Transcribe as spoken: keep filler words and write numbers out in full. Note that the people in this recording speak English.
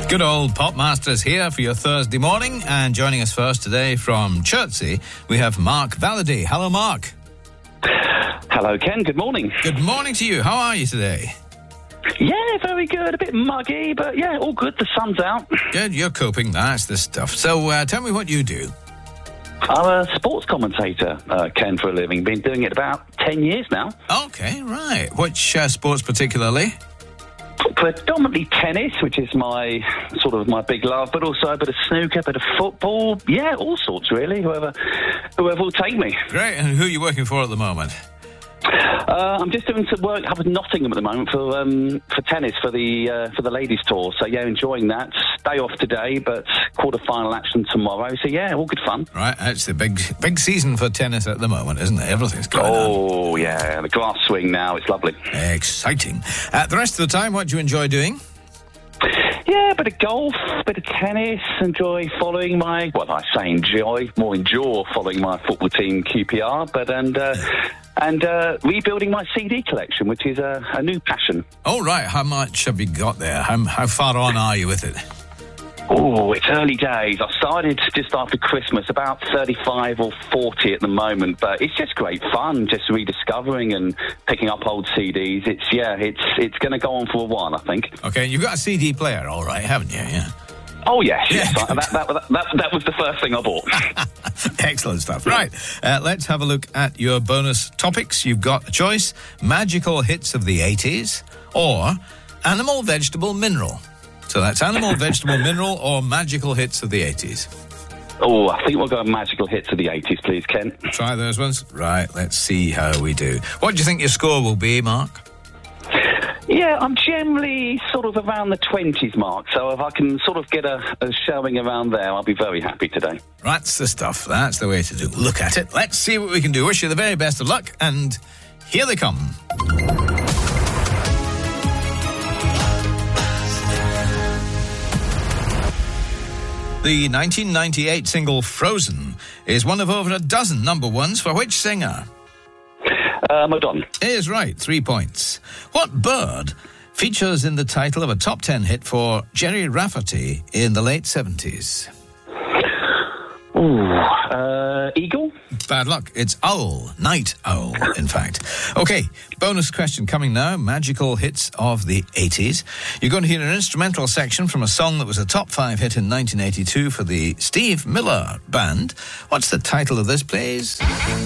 Good old Popmasters here for your Thursday morning, and joining us first today from Chertsey, we have Mark Valladay. Hello, Mark. Hello, Ken. Good morning. Good morning to you. How are you today? Yeah, very good. A bit muggy, but yeah, all good. The sun's out. Good, you're coping. That's the stuff. So uh, tell me what you do. I'm a sports commentator, uh, Ken, for a living. Been doing it about ten years now. Okay, right. Which uh, sports particularly? Predominantly tennis, which is my sort of my big love, but also a bit of snooker, a bit of football. Yeah, all sorts, really. Whoever, whoever will take me. Great. And who are you working for at the moment? Uh, I'm just doing some work up in Nottingham at the moment for um, for tennis for the uh, for the ladies' tour. So yeah, enjoying that. Day off today, but quarter final action tomorrow. So yeah, all good fun. Right, it's the big big season for tennis at the moment, isn't it? Everything's going oh, on. Oh yeah, the glass swing now. It's lovely. Exciting. Uh, the rest of the time, what do you enjoy doing? Yeah, a bit of golf, a bit of tennis, enjoy following my, well, I say enjoy, more endure following my football team, Q P R, but, and, uh, and uh, rebuilding my C D collection, which is a, a new passion. Oh, right. How much have you got there? How, how far on are you with it? Oh, it's early days. I started just after Christmas, about thirty-five or forty at the moment, but it's just great fun, just rediscovering and picking up old C Ds. It's, yeah, it's it's going to go on for a while, I think. Okay, you've got a C D player, all right, haven't you? Yeah. Oh, yes, yes. Yeah. that, that, that, that, that was the first thing I bought. Excellent stuff. Right, uh, let's have a look at your bonus topics. You've got a choice: magical hits of the eighties or animal, vegetable, mineral. So that's animal, vegetable, mineral, or magical hits of the eighties. Oh, I think we'll go magical hits of the eighties, please, Ken. Try those ones. Right, let's see how we do. What do you think your score will be, Mark? Yeah, I'm generally sort of around the twenties mark, so if I can sort of get a, a showing around there, I'll be very happy today. That's the stuff. That's the way to do. Look at it. Let's see what we can do. Wish you the very best of luck, and here they come. The nineteen ninety-eight single Frozen is one of over a dozen number ones for which singer? Uh, Madonna. Is right, three points. What bird features in the title of a top ten hit for Jerry Rafferty in the late seventies? Ooh, uh, eagle? Bad luck. It's owl. Night owl, in fact. Okay, bonus question coming now. Magical hits of the eighties. You're going to hear an instrumental section from a song that was a top five hit in nineteen eighty-two for the Steve Miller Band. What's the title of this, please?